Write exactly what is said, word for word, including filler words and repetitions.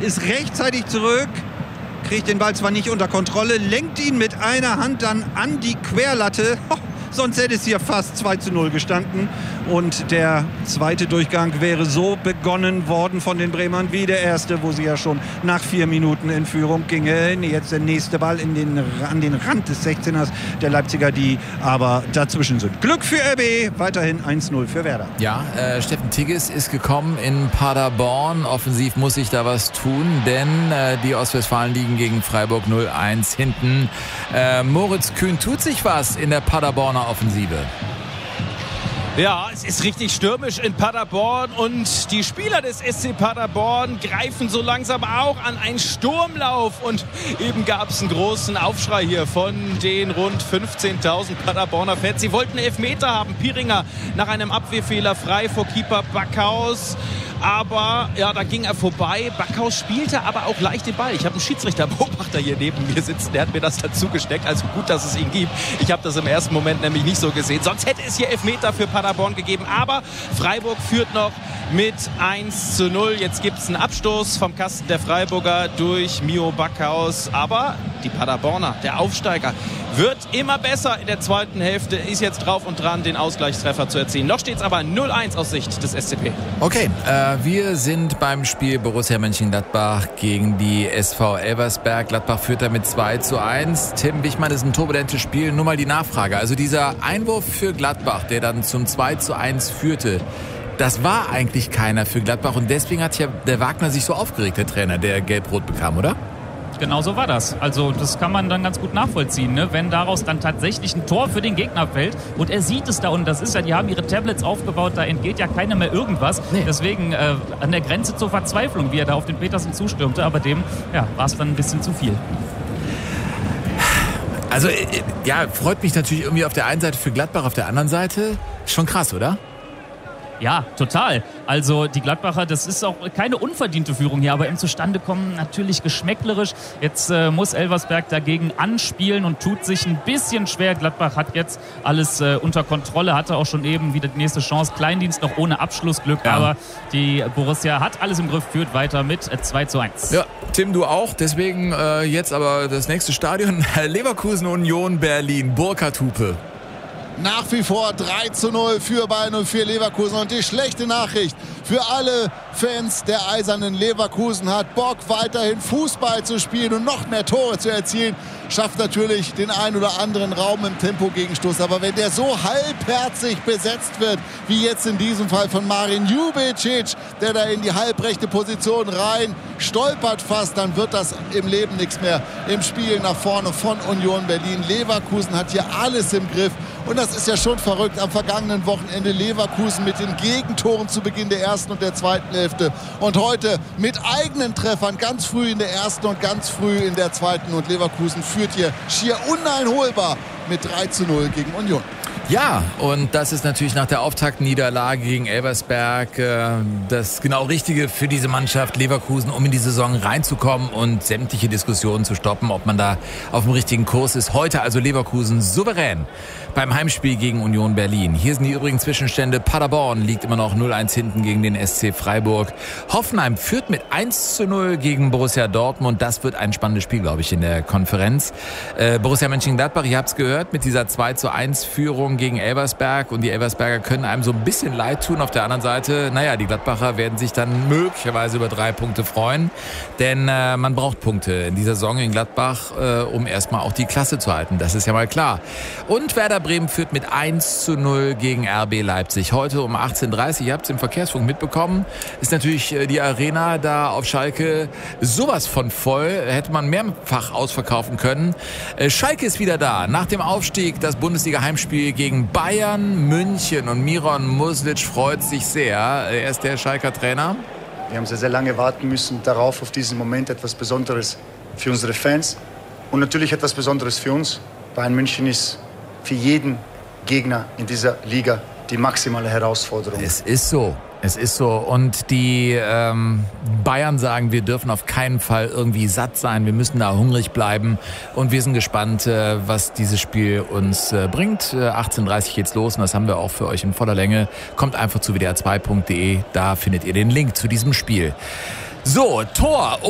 ist rechtzeitig zurück, kriegt den Ball zwar nicht unter Kontrolle, lenkt ihn mit einer Hand dann an die Querlatte. Ho, sonst hätte es hier fast zwei zu null gestanden. Und der zweite Durchgang wäre so begonnen worden von den Bremern wie der erste, wo sie ja schon nach vier Minuten in Führung gingen. Jetzt der nächste Ball in den, an den Rand des sechzehners der Leipziger, die aber dazwischen sind. Glück für R B, weiterhin eins null für Werder. Ja, äh, Steffen Tigges ist gekommen in Paderborn. Offensiv muss sich da was tun, denn äh, die Ostwestfalen liegen gegen Freiburg null eins hinten. Äh, Moritz Kühn, tut sich was in der Paderborner Offensive? Ja, es ist richtig stürmisch in Paderborn und die Spieler des S C Paderborn greifen so langsam auch an einen Sturmlauf und eben gab es einen großen Aufschrei hier von den rund fünfzehntausend Paderborner Fans. Sie wollten Elfmeter haben. Piringer nach einem Abwehrfehler frei vor Keeper Backhaus. Aber ja, da ging er vorbei. Backhaus spielte aber auch leicht den Ball. Ich habe einen Schiedsrichterbeobachter hier neben mir sitzen. Der hat mir das dazu gesteckt. Also gut, dass es ihn gibt. Ich habe das im ersten Moment nämlich nicht so gesehen. Sonst hätte es hier Elfmeter für Paderborn gegeben. Aber Freiburg führt noch mit eins zu null. Jetzt gibt es einen Abstoß vom Kasten der Freiburger durch Mio Backhaus. Aber die Paderborner, der Aufsteiger, wird immer besser in der zweiten Hälfte. Ist jetzt drauf und dran, den Ausgleichstreffer zu erzielen. Noch steht es aber null eins aus Sicht des S C P. Okay, äh, wir sind beim Spiel Borussia Mönchengladbach gegen die S V Elversberg. Gladbach führt damit zwei zu eins. Tim Wichmann, ist ein turbulentes Spiel. Nur mal die Nachfrage. Also dieser Einwurf für Gladbach, der dann zum zwei zu eins führte, das war eigentlich keiner für Gladbach. Und deswegen hat ja der Wagner sich so aufgeregt, der Trainer, der gelb-rot bekam, oder? Genau so war das. Also das kann man dann ganz gut nachvollziehen, ne? Wenn daraus dann tatsächlich ein Tor für den Gegner fällt und er sieht es da und das ist ja, die haben ihre Tablets aufgebaut, da entgeht ja keiner mehr irgendwas. Nee. Deswegen äh, an der Grenze zur Verzweiflung, wie er da auf den Petersen zustürmte, aber dem ja, war es dann ein bisschen zu viel. Also ja, freut mich natürlich irgendwie auf der einen Seite für Gladbach, auf der anderen Seite schon krass, oder? Ja, total. Also die Gladbacher, das ist auch keine unverdiente Führung hier, aber im Zustandekommen natürlich geschmäcklerisch. Jetzt äh, muss Elversberg dagegen anspielen und tut sich ein bisschen schwer. Gladbach hat jetzt alles äh, unter Kontrolle, hatte auch schon eben wieder die nächste Chance. Kleindienst noch ohne Abschlussglück, ja. Aber die Borussia hat alles im Griff, führt weiter mit äh, zwei zu eins. Ja, Tim, du auch. Deswegen äh, jetzt aber das nächste Stadion. Leverkusen Union Berlin, Burkhard Hupe. Nach wie vor drei zu null für Bayern null vier Leverkusen. Und die schlechte Nachricht für alle Fans der eisernen Leverkusen: hat Bock, weiterhin Fußball zu spielen und noch mehr Tore zu erzielen. Schafft natürlich den ein oder anderen Raum im Tempogegenstoß. Aber wenn der so halbherzig besetzt wird, wie jetzt in diesem Fall von Marin Jubicic, der da in die halbrechte Position rein stolpert fast, dann wird das im Leben nichts mehr im Spiel nach vorne von Union Berlin. Leverkusen hat hier alles im Griff. Und das ist ja schon verrückt. Am vergangenen Wochenende Leverkusen mit den Gegentoren zu Beginn der ersten und der zweiten Hälfte. Und heute mit eigenen Treffern ganz früh in der ersten und ganz früh in der zweiten. Und Leverkusen führt hier schier uneinholbar mit drei zu null gegen Union. Ja, und das ist natürlich nach der Auftaktniederlage gegen Elversberg äh, das genau Richtige für diese Mannschaft Leverkusen, um in die Saison reinzukommen und sämtliche Diskussionen zu stoppen, ob man da auf dem richtigen Kurs ist. Heute also Leverkusen souverän beim Heimspiel gegen Union Berlin. Hier sind die übrigen Zwischenstände. Paderborn liegt immer noch null eins hinten gegen den S C Freiburg. Hoffenheim führt mit eins zu null gegen Borussia Dortmund. Das wird ein spannendes Spiel, glaube ich, in der Konferenz. Äh, Borussia Mönchengladbach, ihr habt es gehört, mit dieser zwei zu eins Führung gegen Elversberg. Und die Elversberger können einem so ein bisschen leid tun. Auf der anderen Seite, naja, die Gladbacher werden sich dann möglicherweise über drei Punkte freuen. Denn äh, man braucht Punkte in dieser Saison in Gladbach, äh, um erstmal auch die Klasse zu halten. Das ist ja mal klar. Und Werder Bremen führt mit eins zu null gegen R B Leipzig. Heute um achtzehn Uhr dreißig, ihr habt es im Verkehrsfunk mitbekommen, ist natürlich die Arena da auf Schalke sowas von voll. Hätte man mehrfach ausverkaufen können. Schalke ist wieder da. Nach dem Aufstieg das Bundesliga-Heimspiel gegen Bayern München. Und Miron Muslic freut sich sehr. Er ist der Schalker Trainer. Wir haben sehr, sehr lange warten müssen darauf, auf diesen Moment. Etwas Besonderes für unsere Fans und natürlich etwas Besonderes für uns. Bayern München ist für jeden Gegner in dieser Liga die maximale Herausforderung. Es ist so. Es ist so. Und die ähm, Bayern sagen, wir dürfen auf keinen Fall irgendwie satt sein. Wir müssen da hungrig bleiben. Und wir sind gespannt, äh, was dieses Spiel uns äh, bringt. Äh, achtzehn Uhr dreißig geht's los und das haben wir auch für euch in voller Länge. Kommt einfach zu w d r zwei punkt d e. Da findet ihr den Link zu diesem Spiel. So, Tor.